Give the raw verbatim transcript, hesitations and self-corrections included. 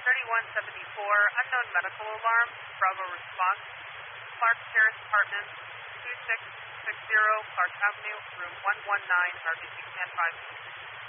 thirty-one seventy-four, unknown medical alarm, Bravo response, Clark Terrace Apartments, two six six zero Clark Avenue, room one one nine, R B C Command five.